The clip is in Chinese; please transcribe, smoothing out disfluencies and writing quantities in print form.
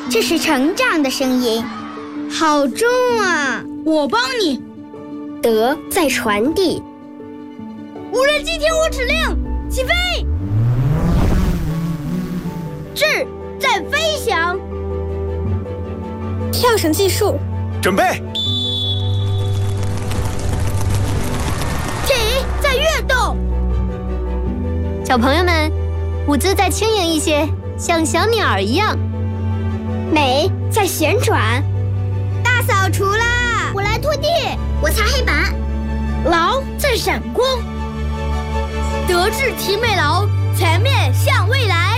这是成长的声音，好重啊！ 我帮你。 德在传递。 无人机听我指令，起飞！智在飞翔。 跳绳计数， 准备。 体在跃动。 小朋友们，舞姿再轻盈一些，像小鸟一样。 美在旋转。 大扫除啦！ 我来拖地， 我擦黑板。 劳在闪光。德智体美劳，全面向未来。